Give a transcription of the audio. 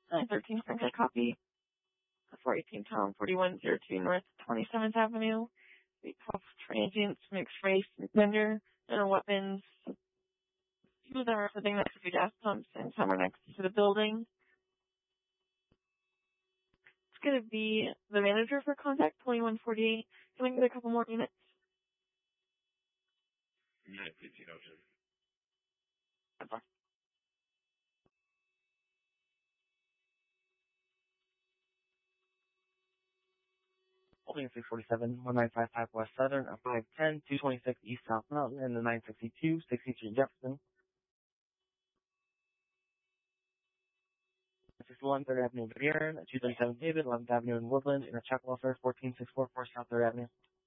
913 Franklin copy. 418 Town, 4102 North 27th Avenue. The Puff Transients, mixed race and gender, and weapons. People that are sitting next to the gas pumps and some are next to the building. It's going to be the manager for contact 2148. Can we get a couple more minutes? Unit 15 Ocean. Okay. Holding 647, 1955 West Southern, 510, 226 East South Mountain, and the 962, 60th Street Jefferson. 61 3rd Avenue, Van Buren, 237 David, 11th Avenue in Woodland, in a check welfare, 14644 South 3rd Avenue.